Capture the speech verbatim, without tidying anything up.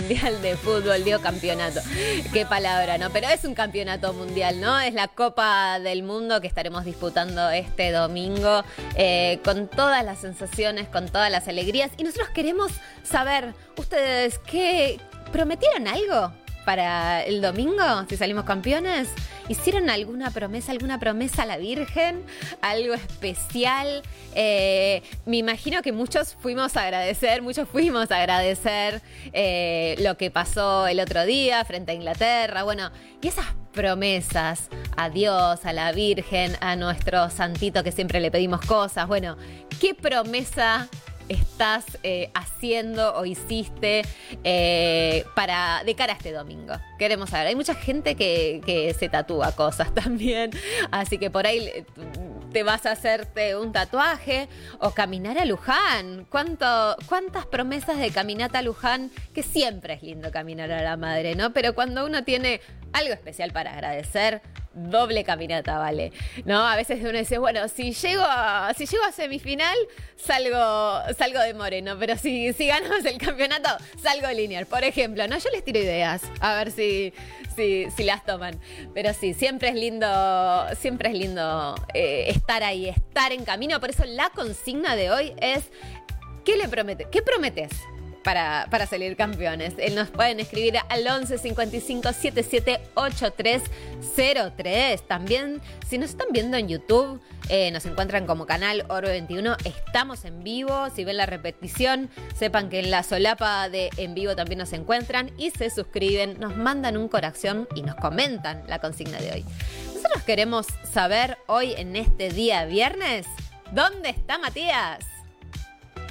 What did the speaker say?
Mundial de Fútbol, digo campeonato, qué palabra, ¿no? Pero es un campeonato mundial, ¿no? Es la Copa del Mundo que estaremos disputando este domingo, eh, con todas las sensaciones, con todas las alegrías. Y nosotros queremos saber, ustedes, ¿qué prometieron algo para el domingo, si salimos campeones? ¿Hicieron alguna promesa, alguna promesa a la Virgen? ¿Algo especial? Eh, me imagino que muchos fuimos a agradecer, muchos fuimos a agradecer eh, lo que pasó el otro día frente a Inglaterra. Bueno, y esas promesas a Dios, a la Virgen, a nuestro santito que siempre le pedimos cosas. Bueno, ¿qué promesa estás eh, haciendo o hiciste eh, para de cara a este domingo? Queremos saber. Hay mucha gente que, que se tatúa cosas también, así que por ahí te vas a hacerte un tatuaje o caminar a Luján. ¿Cuánto, cuántas promesas de caminata a Luján? Que siempre es lindo caminar a la madre, ¿no? Pero cuando uno tiene algo especial para agradecer, doble caminata, vale, ¿no? A veces uno dice, bueno, si llego a, si llego a semifinal, salgo, salgo de Moreno, pero si, si ganamos el campeonato, salgo lineal, por ejemplo, ¿no? Yo les tiro ideas, a ver si, si, si las toman. Pero sí, siempre es lindo, siempre es lindo eh, estar ahí, estar en camino. Por eso la consigna de hoy es, ¿qué le prometes? ¿Qué prometes Para, para salir campeones? Eh, nos pueden escribir al once cincuenta y cinco setenta y siete ochenta y tres cero tres. También, si nos están viendo en YouTube, eh, nos encuentran como canal Orbe veintiuno. Estamos en vivo. Si ven la repetición, sepan que en la solapa de en vivo también nos encuentran. Y se suscriben, nos mandan un corazón y nos comentan la consigna de hoy. Nosotros queremos saber hoy, en este día viernes, ¿dónde está Matías?